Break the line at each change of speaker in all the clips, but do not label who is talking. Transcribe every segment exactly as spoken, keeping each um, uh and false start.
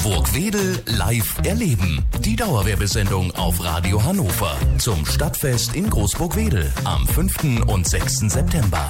Burgwedel live erleben. Die Dauerwerbesendung auf Radio Hannover zum Stadtfest in Großburgwedel am fünften und sechsten September.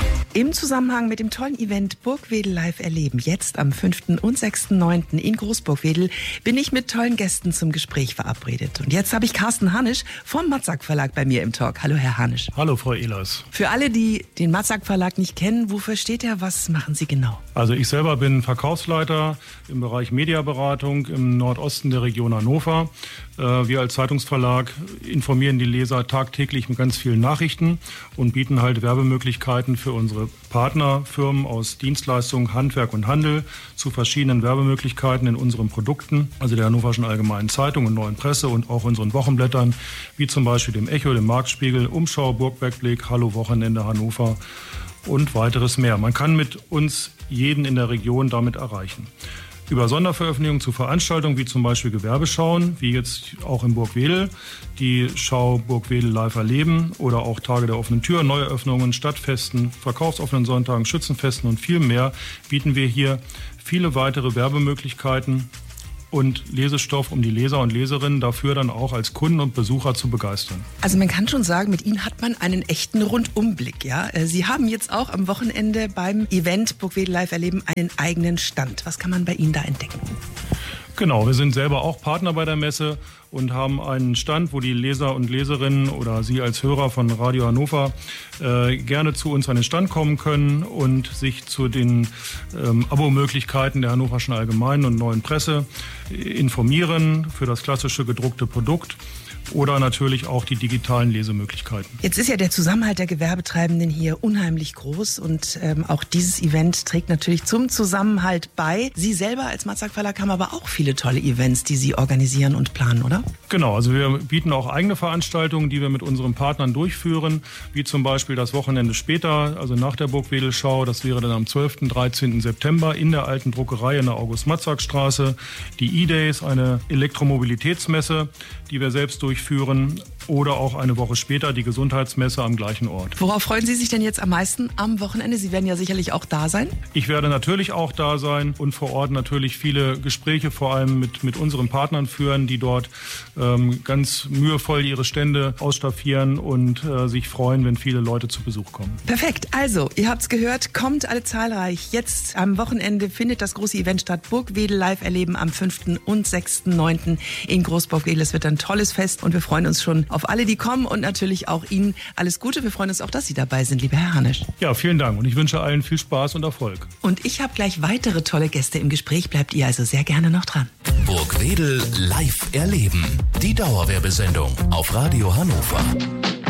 Im Zusammenhang mit dem tollen Event Burgwedel live erleben, jetzt am fünften und sechsten neunten in Großburgwedel, bin ich mit tollen Gästen zum Gespräch verabredet. Und jetzt habe ich Carsten Hanisch vom Matzak Verlag bei mir im Talk. Hallo, Herr Hanisch.
Hallo, Frau Ehlers.
Für alle, die den Matzak Verlag nicht kennen, wofür steht er? Was machen Sie genau?
Also ich selber bin Verkaufsleiter im Bereich Mediaberatung im Nordosten der Region Hannover. Wir als Zeitungsverlag informieren die Leser tagtäglich mit ganz vielen Nachrichten und bieten halt Werbemöglichkeiten für unsere Partnerfirmen aus Dienstleistungen, Handwerk und Handel zu verschiedenen Werbemöglichkeiten in unseren Produkten, also der Hannoverschen Allgemeinen Zeitung und Neuen Presse und auch unseren Wochenblättern, wie zum Beispiel dem Echo, dem Marktspiegel, Umschau, Burgbergblick, Hallo Wochenende Hannover und weiteres mehr. Man kann mit uns jeden in der Region damit erreichen. Über Sonderveröffentlichungen zu Veranstaltungen wie zum Beispiel Gewerbeschauen, wie jetzt auch in Burgwedel, die Schau Burgwedel live erleben oder auch Tage der offenen Tür, Neueröffnungen, Stadtfesten, verkaufsoffenen Sonntagen, Schützenfesten und viel mehr bieten wir hier viele weitere Werbemöglichkeiten und Lesestoff, um die Leser und Leserinnen dafür dann auch als Kunden und Besucher zu begeistern.
Also man kann schon sagen, mit Ihnen hat man einen echten Rundumblick. Ja? Sie haben jetzt auch am Wochenende beim Event Burgwedel live erleben einen eigenen Stand. Was kann man bei Ihnen da entdecken?
Genau, wir sind selber auch Partner bei der Messe und haben einen Stand, wo die Leser und Leserinnen oder Sie als Hörer von Radio Hannover äh, gerne zu uns an den Stand kommen können und sich zu den ähm, Abo-Möglichkeiten der Hannoverschen Allgemeinen und Neuen Presse informieren für das klassische gedruckte Produkt. Oder natürlich auch die digitalen Lesemöglichkeiten.
Jetzt ist ja der Zusammenhalt der Gewerbetreibenden hier unheimlich groß und ähm, auch dieses Event trägt natürlich zum Zusammenhalt bei. Sie selber als Matzak Verlag haben aber auch viele tolle Events, die Sie organisieren und planen, oder?
Genau, also wir bieten auch eigene Veranstaltungen, die wir mit unseren Partnern durchführen, wie zum Beispiel das Wochenende später, also nach der Burgwedel-Schau. Das wäre dann am zwölften und dreizehnten September in der alten Druckerei in der August-Matzak-Straße. Die E-Days, eine Elektromobilitätsmesse, die wir selbst durchführen. Führen oder auch eine Woche später die Gesundheitsmesse am gleichen Ort.
Worauf freuen Sie sich denn jetzt am meisten am Wochenende? Sie werden ja sicherlich auch da sein.
Ich werde natürlich auch da sein und vor Ort natürlich viele Gespräche vor allem mit, mit unseren Partnern führen, die dort ähm, ganz mühevoll ihre Stände ausstaffieren und äh, sich freuen, wenn viele Leute zu Besuch kommen.
Perfekt. Also, ihr habt's gehört, kommt alle zahlreich. Jetzt am Wochenende findet das große Event statt. Burgwedel live erleben am fünften und sechsten neunten in Großburgwedel. Es wird ein tolles Fest und wir freuen uns schon auf alle, die kommen und natürlich auch Ihnen alles Gute. Wir freuen uns auch, dass Sie dabei sind, lieber Herr Hanisch.
Ja, vielen Dank und ich wünsche allen viel Spaß und Erfolg.
Und ich habe gleich weitere tolle Gäste im Gespräch. Bleibt ihr also sehr gerne noch dran.
Burgwedel live erleben. Die Dauerwerbesendung auf Radio Hannover.